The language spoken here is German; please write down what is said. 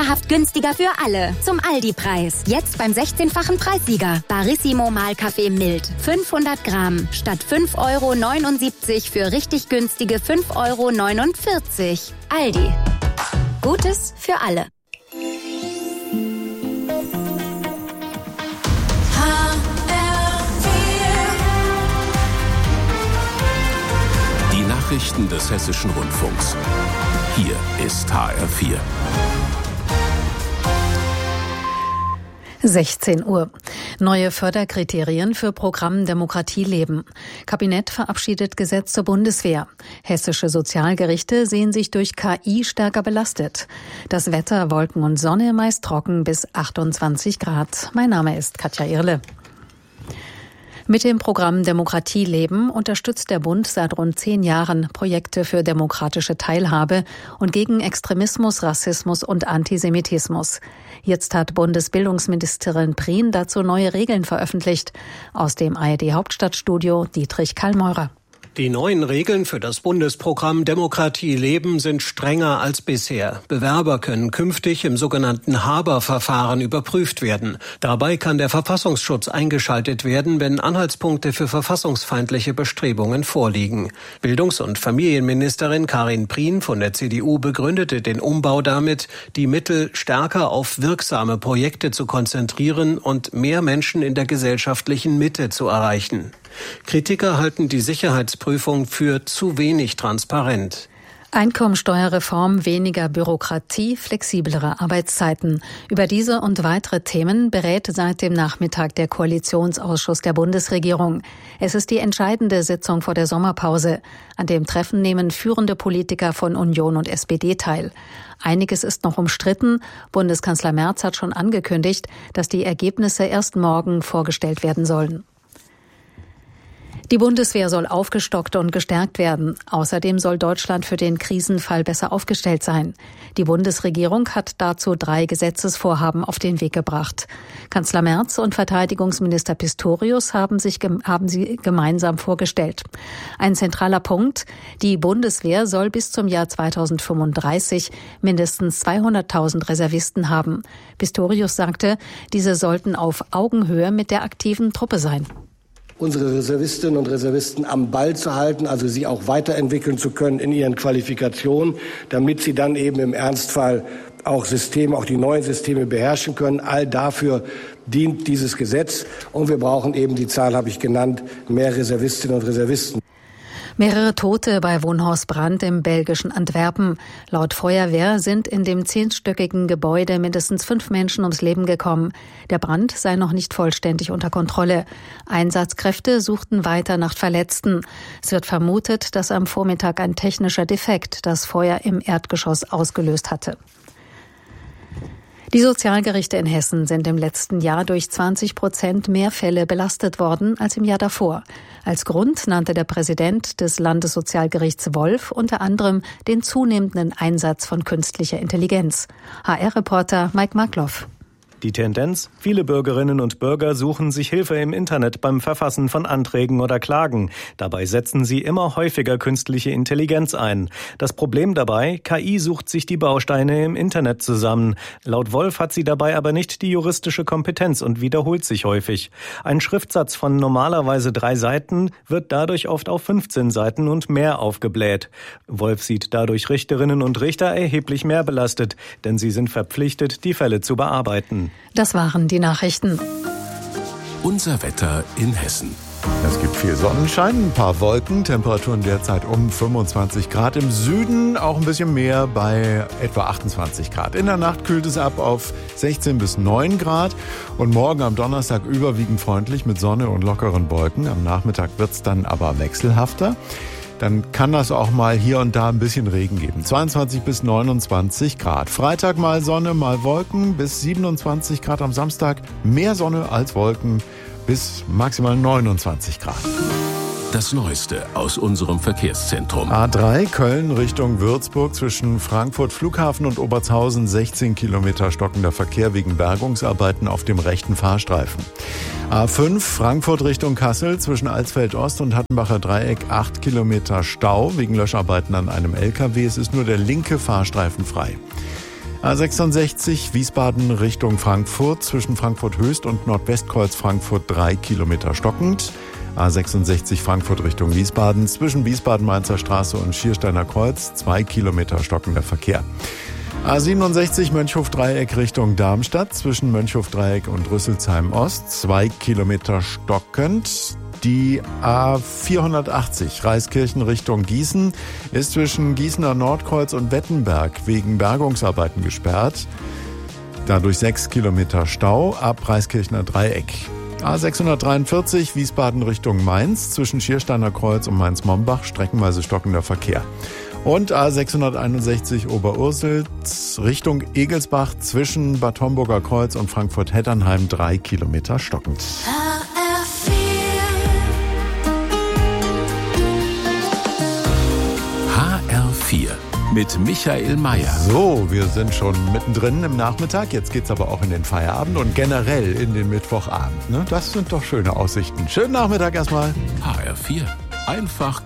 Dauerhaft günstiger für alle. Zum Aldi-Preis. Jetzt beim 16-fachen Preissieger. Barissimo Mahlkaffee mild. 500 Gramm. Statt 5,79 € für richtig günstige 5,49 €. Aldi. Gutes für alle. Die Nachrichten des Hessischen Rundfunks. Hier ist HR4. 16 Uhr. Neue Förderkriterien für Programm Demokratie leben. Kabinett verabschiedet Gesetz zur Bundeswehr. Hessische Sozialgerichte sehen sich durch KI stärker belastet. Das Wetter, Wolken und Sonne, meist trocken bis 28 Grad. Mein Name ist Katja Irle. Mit dem Programm Demokratie leben unterstützt der Bund seit rund 10 Jahren Projekte für demokratische Teilhabe und gegen Extremismus, Rassismus und Antisemitismus. Jetzt hat Bundesbildungsministerin Prien dazu neue Regeln veröffentlicht. Aus dem ARD-Hauptstadtstudio Dietrich Kallmeurer. Die neuen Regeln für das Bundesprogramm Demokratie leben sind strenger als bisher. Bewerber können künftig im sogenannten Haber-Verfahren überprüft werden. Dabei kann der Verfassungsschutz eingeschaltet werden, wenn Anhaltspunkte für verfassungsfeindliche Bestrebungen vorliegen. Bildungs- und Familienministerin Karin Prien von der CDU begründete den Umbau damit, die Mittel stärker auf wirksame Projekte zu konzentrieren und mehr Menschen in der gesellschaftlichen Mitte zu erreichen. Kritiker halten die Sicherheitsprüfung für zu wenig transparent. Einkommensteuerreform, weniger Bürokratie, flexiblere Arbeitszeiten. Über diese und weitere Themen berät seit dem Nachmittag der Koalitionsausschuss der Bundesregierung. Es ist die entscheidende Sitzung vor der Sommerpause. An dem Treffen nehmen führende Politiker von Union und SPD teil. Einiges ist noch umstritten. Bundeskanzler Merz hat schon angekündigt, dass die Ergebnisse erst morgen vorgestellt werden sollen. Die Bundeswehr soll aufgestockt und gestärkt werden. Außerdem soll Deutschland für den Krisenfall besser aufgestellt sein. Die Bundesregierung hat dazu 3 Gesetzesvorhaben auf den Weg gebracht. Kanzler Merz und Verteidigungsminister Pistorius haben sie gemeinsam vorgestellt. Ein zentraler Punkt: Die Bundeswehr soll bis zum Jahr 2035 mindestens 200.000 Reservisten haben. Pistorius sagte, diese sollten auf Augenhöhe mit der aktiven Truppe sein. Unsere Reservistinnen und Reservisten am Ball zu halten, also sie auch weiterentwickeln zu können in ihren Qualifikationen, damit sie dann eben im Ernstfall auch die neuen Systeme beherrschen können. All dafür dient dieses Gesetz. Und wir brauchen eben, die Zahl habe ich genannt, mehr Reservistinnen und Reservisten. Mehrere Tote bei Wohnhausbrand im belgischen Antwerpen. Laut Feuerwehr sind in dem 10-stöckigen Gebäude mindestens 5 Menschen ums Leben gekommen. Der Brand sei noch nicht vollständig unter Kontrolle. Einsatzkräfte suchten weiter nach Verletzten. Es wird vermutet, dass am Vormittag ein technischer Defekt das Feuer im Erdgeschoss ausgelöst hatte. Die Sozialgerichte in Hessen sind im letzten Jahr durch 20% mehr Fälle belastet worden als im Jahr davor. Als Grund nannte der Präsident des Landessozialgerichts Wolf unter anderem den zunehmenden Einsatz von künstlicher Intelligenz. HR-Reporter Mike Markloff. Die Tendenz: Viele Bürgerinnen und Bürger suchen sich Hilfe im Internet beim Verfassen von Anträgen oder Klagen. Dabei setzen sie immer häufiger künstliche Intelligenz ein. Das Problem dabei: KI sucht sich die Bausteine im Internet zusammen. Laut Wolf hat sie dabei aber nicht die juristische Kompetenz und wiederholt sich häufig. Ein Schriftsatz von normalerweise 3 Seiten wird dadurch oft auf 15 Seiten und mehr aufgebläht. Wolf sieht dadurch Richterinnen und Richter erheblich mehr belastet, denn sie sind verpflichtet, die Fälle zu bearbeiten. Das waren die Nachrichten. Unser Wetter in Hessen. Es gibt viel Sonnenschein, ein paar Wolken, Temperaturen derzeit um 25 Grad. Im Süden auch ein bisschen mehr bei etwa 28 Grad. In der Nacht kühlt es ab auf 16 bis 9 Grad. Und morgen am Donnerstag überwiegend freundlich mit Sonne und lockeren Wolken. Am Nachmittag wird es dann aber wechselhafter. Dann kann das auch mal hier und da ein bisschen Regen geben. 22 bis 29 Grad. Freitag mal Sonne, mal Wolken bis 27 Grad. Am Samstag mehr Sonne als Wolken bis maximal 29 Grad. Das Neueste aus unserem Verkehrszentrum. A3 Köln Richtung Würzburg zwischen Frankfurt Flughafen und Obertshausen 16 Kilometer stockender Verkehr wegen Bergungsarbeiten auf dem rechten Fahrstreifen. A5 Frankfurt Richtung Kassel zwischen Alsfeld Ost und Hattenbacher Dreieck 8 Kilometer Stau wegen Löscharbeiten an einem LKW. Es ist nur der linke Fahrstreifen frei. A66 Wiesbaden Richtung Frankfurt, zwischen Frankfurt Höchst und Nordwestkreuz Frankfurt 3 Kilometer stockend. A66 Frankfurt Richtung Wiesbaden, zwischen Wiesbaden-Mainzer Straße und Schiersteiner Kreuz 2 Kilometer stockender Verkehr. A67 Mönchhof-Dreieck Richtung Darmstadt, zwischen Mönchhof-Dreieck und Rüsselsheim Ost 2 Kilometer stockend. Die A480 Reiskirchen Richtung Gießen ist zwischen Gießener Nordkreuz und Wettenberg wegen Bergungsarbeiten gesperrt. Dadurch 6 Kilometer Stau ab Reiskirchener Dreieck. A643 Wiesbaden Richtung Mainz, zwischen Schiersteiner Kreuz und Mainz-Mombach streckenweise stockender Verkehr. Und A661 Oberursels Richtung Egelsbach, zwischen Bad Homburger Kreuz und Frankfurt-Hetternheim 3 Kilometer stockend. HR4 mit Michael Mayer. So, wir sind schon mittendrin im Nachmittag. Jetzt geht's aber auch in den Feierabend und generell in den Mittwochabend. Ne? Das sind doch schöne Aussichten. Schönen Nachmittag erstmal. HR4. Einfach